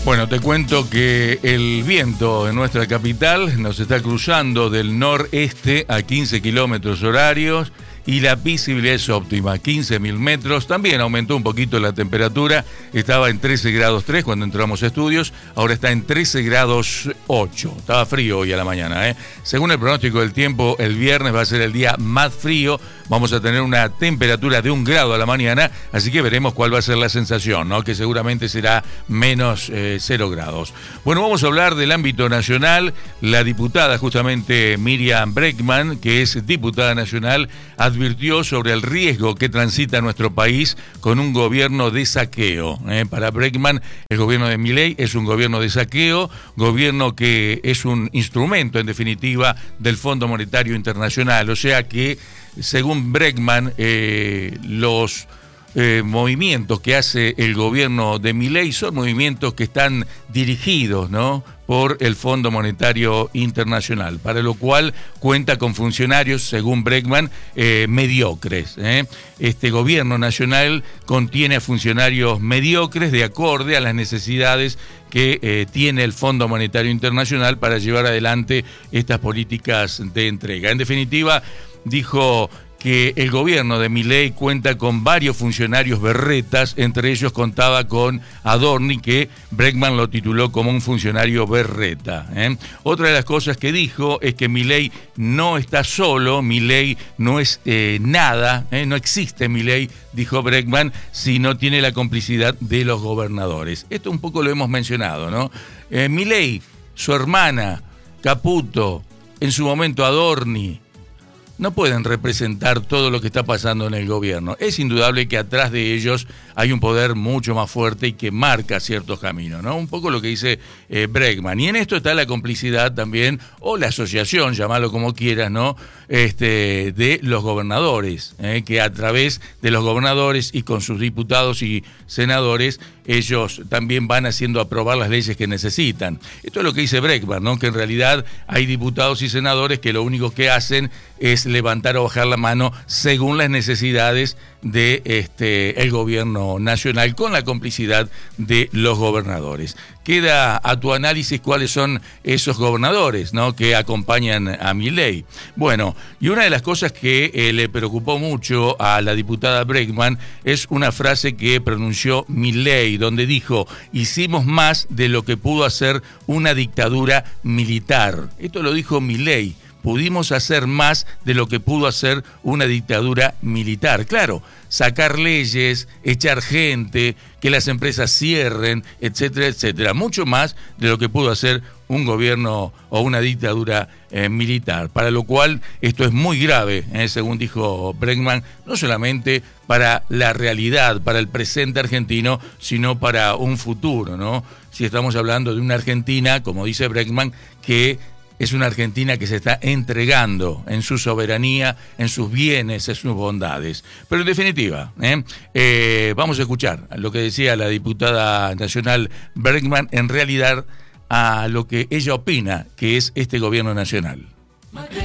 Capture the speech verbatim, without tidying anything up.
Bueno, te cuento que el viento en nuestra capital nos está cruzando del noreste a quince kilómetros horarios y la visibilidad es óptima, quince mil metros. También aumentó un poquito la temperatura, estaba en trece grados tres cuando entramos a estudios, ahora está en trece grados ocho. Estaba frío hoy a la mañana, ¿eh? Según el pronóstico del tiempo, el viernes va a ser el día más frío, vamos a tener una temperatura de un grado a la mañana, así que veremos cuál va a ser la sensación, ¿no? Que seguramente será menos eh, cero grados. Bueno, vamos a hablar del ámbito nacional. La diputada justamente Miriam Bregman, que es diputada nacional, advirtió sobre el riesgo que transita nuestro país con un gobierno de saqueo. ¿eh? Para Bregman, el gobierno de Milei es un gobierno de saqueo, gobierno que es un instrumento, en definitiva, del Fondo Monetario Internacional. O sea que, según Bregman, eh, los eh, movimientos que hace el gobierno de Milei son movimientos que están dirigidos, ¿no?, por el Fondo Monetario Internacional, para lo cual cuenta con funcionarios, según Bregman, eh, mediocres. ¿eh? Este gobierno nacional contiene a funcionarios mediocres de acorde a las necesidades que eh, tiene el Fondo Monetario Internacional para llevar adelante estas políticas de entrega. En definitiva, dijo que el gobierno de Milei cuenta con varios funcionarios berretas, entre ellos contaba con Adorni, que Bregman lo tituló como un funcionario berreta. ¿eh? Otra de las cosas que dijo es que Milei no está solo, Milei no es eh, nada, ¿eh? no existe Milei, dijo Bregman, si no tiene la complicidad de los gobernadores. Esto un poco lo hemos mencionado, ¿no? Eh, Milei, su hermana, Caputo, en su momento Adorni, no pueden representar todo lo que está pasando en el gobierno. Es indudable que atrás de ellos hay un poder mucho más fuerte y que marca ciertos caminos, ¿no? Un poco lo que dice eh, Bregman. Y en esto está la complicidad también, o la asociación, llámalo como quieras, ¿no? Este, de los gobernadores, ¿eh? que a través de los gobernadores y con sus diputados y senadores, ellos también van haciendo aprobar las leyes que necesitan. Esto es lo que dice Bregman, ¿no? Que en realidad hay diputados y senadores que lo único que hacen es levantar o bajar la mano según las necesidades de este el gobierno nacional, con la complicidad de los gobernadores. Queda a tu análisis cuáles son esos gobernadores, ¿no?, que acompañan a Milei. Bueno, y una de las cosas que eh, le preocupó mucho a la diputada Bregman es una frase que pronunció Milei, donde dijo: hicimos más de lo que pudo hacer una dictadura militar. Esto lo dijo Milei. Pudimos hacer más de lo que pudo hacer una dictadura militar. Claro, sacar leyes, echar gente, que las empresas cierren, etcétera, etcétera. Mucho más de lo que pudo hacer un gobierno o una dictadura eh, militar. Para lo cual esto es muy grave, eh, según dijo Bregman, no solamente para la realidad, para el presente argentino, sino para un futuro, ¿no? Si estamos hablando de una Argentina, como dice Bregman, que es una Argentina que se está entregando en su soberanía, en sus bienes, en sus bondades. Pero en definitiva, ¿eh? Eh, vamos a escuchar lo que decía la diputada nacional Bregman en realidad a lo que ella opina que es este gobierno nacional.